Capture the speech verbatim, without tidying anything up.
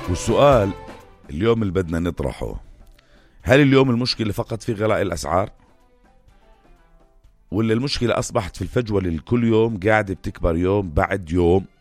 والسؤال اليوم اللي بدنا نطرحه، هل اليوم المشكلة فقط في غلاء الأسعار، ولا المشكلة أصبحت في الفجوة اللي كل يوم قاعدة بتكبر يوم بعد يوم